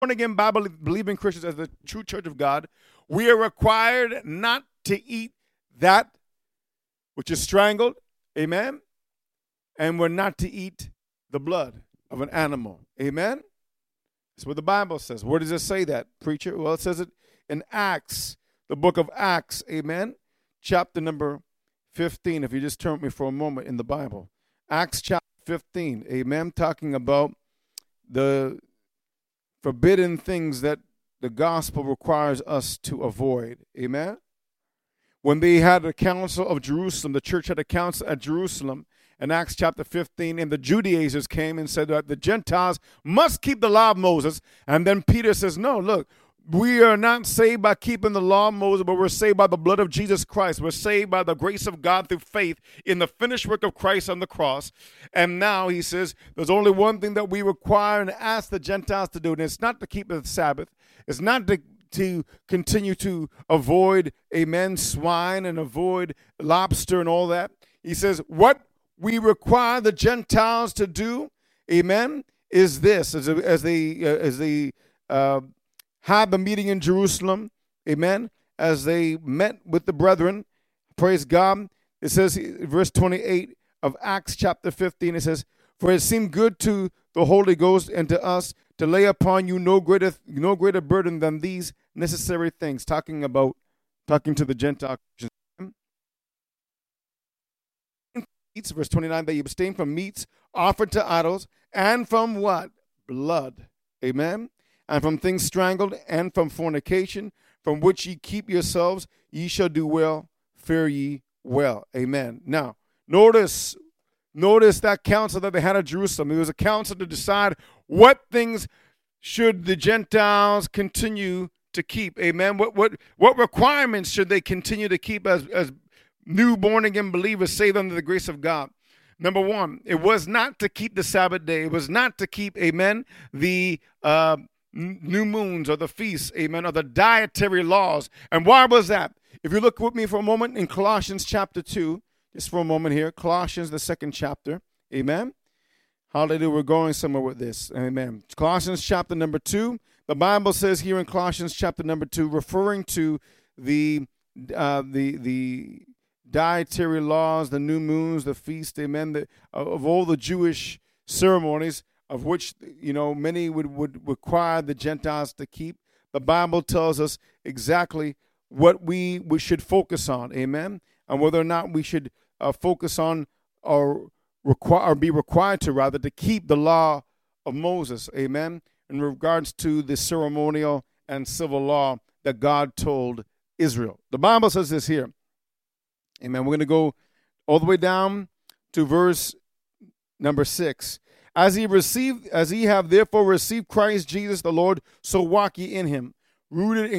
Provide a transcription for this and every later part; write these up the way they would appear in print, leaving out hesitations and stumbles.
born-again, Bible-believing Christians as the true church of God, we are required not to eat that which is strangled, amen? And we're not to eat the blood of an animal, amen? That's what the Bible says. Where does it say that, preacher? Well, it says it in Acts, the book of Acts, amen? Chapter number 15, if you just turn with me for a moment in the Bible. Acts chapter 15, amen? Talking about the forbidden things that the gospel requires us to avoid, amen? When they had a council of Jerusalem, the church had a council at Jerusalem in Acts chapter 15, and the Judaizers came and said that the Gentiles must keep the law of Moses. And then Peter says, no, look, we are not saved by keeping the law of Moses, but we're saved by the blood of Jesus Christ. We're saved by the grace of God through faith in the finished work of Christ on the cross. And now he says there's only one thing that we require and ask the Gentiles to do, and it's not to keep the Sabbath. It's not to continue to avoid, amen, swine and avoid lobster and all that. He says what we require the Gentiles to do, amen, is this, as they had the meeting in Jerusalem, amen, as they met with the brethren, praise God. It says, verse 28 of Acts chapter 15, it says, for it seemed good to the Holy Ghost and to us to lay upon you no greater burden than these necessary things, talking to the Gentile Christians. Verse 29, that you abstain from meats offered to idols, and from what? Blood. Amen. And from things strangled, and from fornication, from which ye keep yourselves, ye shall do well, fare ye well. Amen. Now, notice that council that they had at Jerusalem. It was a council to decide what things should the Gentiles continue to keep. Amen. What requirements should they continue to keep as new born-again believers saved under the grace of God? Number one, it was not to keep the Sabbath day. It was not to keep, amen, the new moons or the feasts, amen, or the dietary laws. And why was that? If you look with me for a moment in Colossians chapter 2, just for a moment here, Colossians, the 2nd chapter, amen. Hallelujah, we're going somewhere with this, amen. Colossians chapter number 2, the Bible says here in Colossians chapter number 2, referring to the dietary laws, the new moons, the feast, amen, of all the Jewish ceremonies, of which, many would require the Gentiles to keep. The Bible tells us exactly what we should focus on, amen, and whether or not we should focus on or be required to keep the law of Moses, amen, in regards to the ceremonial and civil law that God told Israel. The Bible says this here. Amen. We're going to go all the way down to verse number 6. As ye have therefore received Christ Jesus the Lord, so walk ye in him, rooted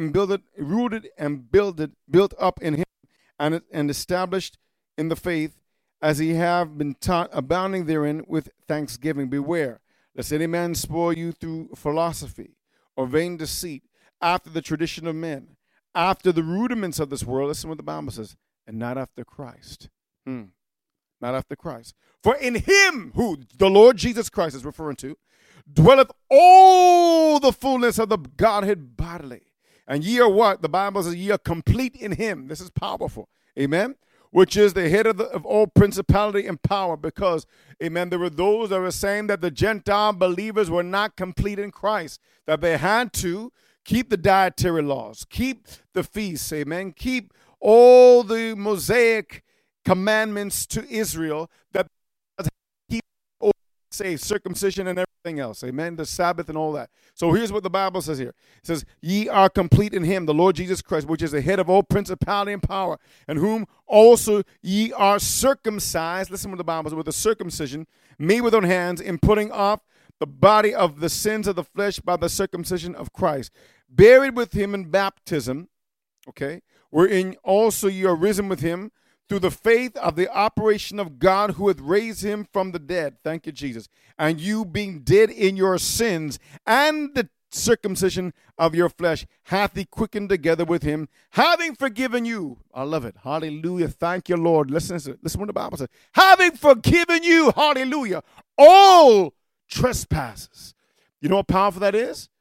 and built up in him, and established in the faith, as ye have been taught, abounding therein with thanksgiving. Beware, lest any man spoil you through philosophy or vain deceit, after the tradition of men, after the rudiments of this world. Listen what the Bible says. And not after Christ. Not after Christ. For in him, who the Lord Jesus Christ is referring to, dwelleth all the fullness of the Godhead bodily. And ye are what? The Bible says ye are complete in him. This is powerful. Amen. Which is the head of all principality and power. Because, amen, there were those that were saying that the Gentile believers were not complete in Christ. That they had to keep the dietary laws. Keep the feasts. Amen. Keep all the Mosaic commandments to Israel, that keep, say, circumcision and everything else, amen, the Sabbath and all that. So here's what the Bible says here. It says, ye are complete in him, the Lord Jesus Christ, which is the head of all principality and power, and whom also ye are circumcised. Listen what the Bible says, with the circumcision made with own hands, in putting off the body of the sins of the flesh by the circumcision of Christ, buried with him in baptism, okay, wherein also ye are risen with him through the faith of the operation of God, who hath raised him from the dead. Thank you, Jesus. And you, being dead in your sins and the circumcision of your flesh, hath he quickened together with him, having forgiven you. I love it. Hallelujah. Thank you, Lord. Listen what the Bible says. Having forgiven you, hallelujah, all trespasses. You know how powerful that is?